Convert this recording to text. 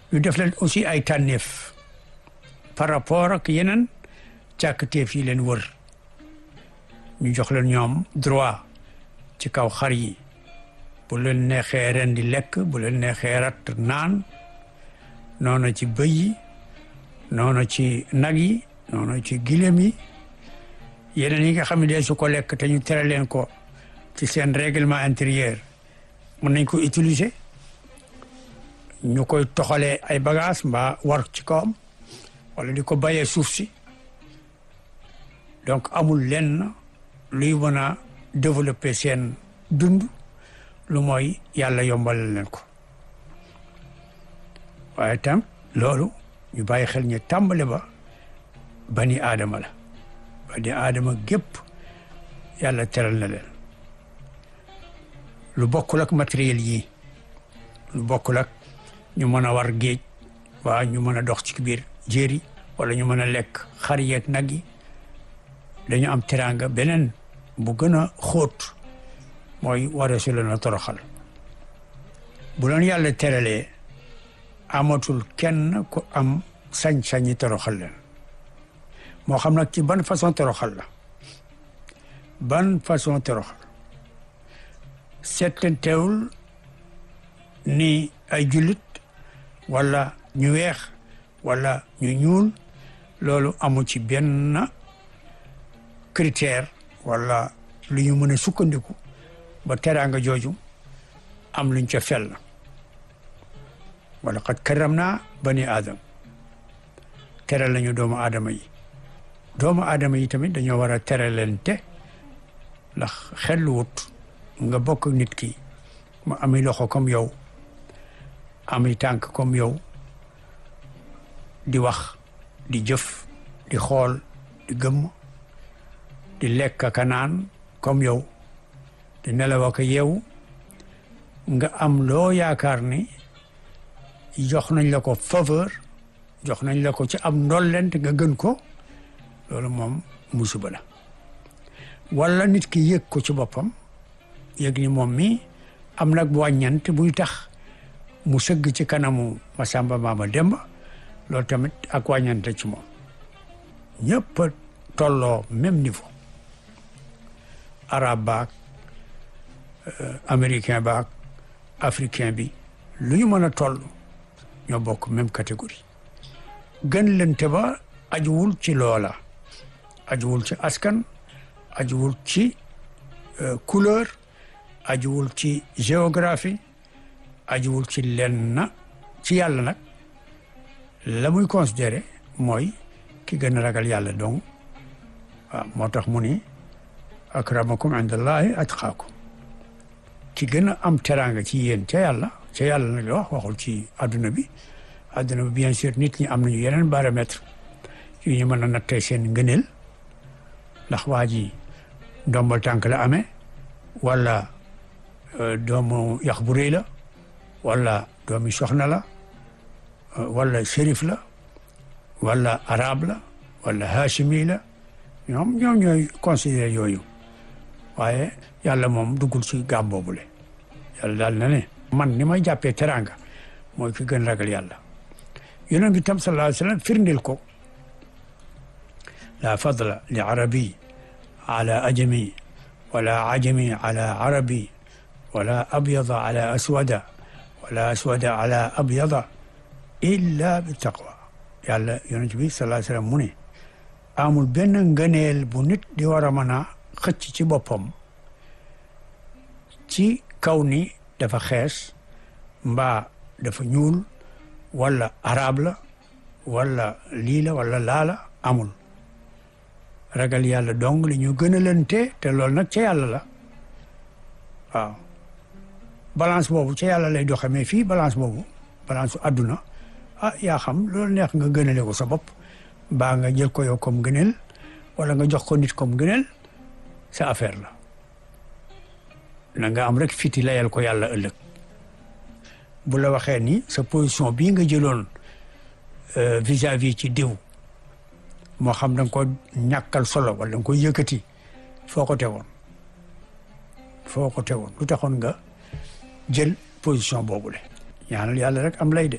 ñu def leen aussi ay tànneef par rapport ak yeneen càkkatéef yi leen wër ñu jox leen ñoom droit ci kaw xar yi bu leen neexee ren di lekk bu leen neexee rat naan noonu ci bëy yi noonu ci nag yi noonu ci gileem yi yeneen yi nga xam ne dee su ko lekk te ñu tere leen ko ci seen règlement intérieur mën nañ ko utiliser ñu koy toxalee ay bagages mbaa war ci kawam wala di ko bayee suuf si donc amul lenn luy mën a développer seen dund lu mooy yàlla yombalal leen ko waaye tam loolu ñu bàyyi xel ñu tàmbale ba bani aadama la bani aadama gépp yàlla teral na leen lu bokkul ak matériel yi lu bokkul ak ñu mën a war géej waa ñu mën a dox ci biir jéeri wala ñu mën a lekk xar yeeg nag yi dañu am teraanga beneen bu gën a xóot mooy waree su leen a toroxal bu leen yàlla teralee amatul kenn ku am sañ-sañi toroxal leen moo xam nag ci ban façon toroxal la ban façon toroxal seetantewul ni ay jullit wala ñu weex wala ñu ñuul loolu amu ci benn critère wala lu ñu mën a sukkandiku ba teraanga jooju am luñ ca fel wala qad karramna bani aadam teral nañu doomu aadama yi tamit dañoo war a teralante ndax xel wut nga bokk ak nit ki mu ami loxo comme yow ami tànk comme yow di wax di jëf di xool di gëmm di lekk ak naan comme yow di nelaw ak yeewu nga am loo yaakaar ni jox nañ la ko faveur jox nañ la ko ci am ndollent nga gën ko loolu moom musiba la wala nit ki yëg ko ci boppam yëg ni moom mi am nag bu wàññant buy tax mu sëgg ci kanamu Masamba Maama Demba loolu tamit ak wàññante ci moom ñëpp a tolloo même niveau arabe baak américain baak africain bi lu ñu mën a toll ñoo bokk même catégorie gën lente ba ajuwul ci loola ajuwul ci askan ajuwul ci couleur ajuwul ci géographie ajuwul ci lenn ci yàlla nag la muy considéré mooy ki gën a ragal yàlla donc waaw moo tax mu ni akramakum indallahi atqaakum ki gën a am teraanga ci yéen ca yàlla nag la waxul ci adduna bi bien sûr nit ñi am nañu yeneen baromètre yu ñu mën a nattee seen ngëneel ndax waa ji ndombal tànk la amee wala doomu yax bu rëy la wala doomi soxna la wala shérif la wala arabe la wala hachimi la ñoom ñooy considéré yooyu waaye yàlla moom duggul ci gaam boobule yàlla daal na ne man ni may jàppee teraanga mooy ki gën ragal yàlla yonent bi tam sallallahu alayhi wa sallam firndeel ko la fadla li arabi ala ajami wala ajami ala arabi wala abyada ala aswada wala aswada ala abyada illa bi taqwa yàlla yonent bi sallallahu alayhi wa sallam mu ne amul benn ngëneel bu nit di war a mën a xëcc ci boppam ci kaw ni dafa xees mbaa dafa ñuul wala arab la wala lii la wala laala amul ragal yàlla dong li ñu gën a lante te loolu nag ca yàlla la waaw balance boobu ca yàlla lay doxe mais fii balance boobu balance su àdduna yaa xam loolu neex nga gënale ko sa bopp mbaa nga jël ko yow comme gëneel wala nga jox ko nit comme gëneel sa affaire la na nga am rek fiti layal ko yàlla ëllëg bu la waxee ni sa position bii nga jëloon vis-à-vis ci diw moo xam da nga ko ñàkkal solo wala da nga koy yëkkati foo ko tegoon lu taxoon nga jël position boobule ñaanal yàlla rek am lay de